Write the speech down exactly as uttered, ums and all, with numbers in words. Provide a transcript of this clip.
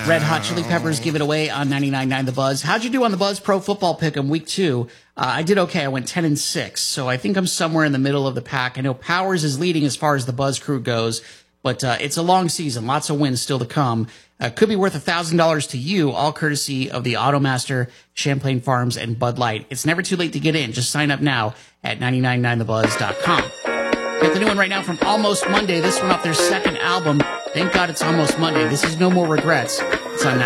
Red Hot Chili Peppers give it away on ninety-nine point nine The Buzz. How'd you do on the Buzz Pro Football Pick'em week two? Uh, I did okay. I went ten and six, so I think I'm somewhere in the middle of the pack. I know Powers is leading as far as the Buzz crew goes, but uh, it's a long season. Lots of wins still to come. Uh, could be worth one thousand dollars to you, all courtesy of the Automaster, Champlain Farms, and Bud Light. It's never too late to get in. Just sign up now at ninety-nine point nine the buzz dot com. Got the new one right now from Almost Monday. This one off their second album. Thank God it's Almost Monday. This is No More Regrets. It's on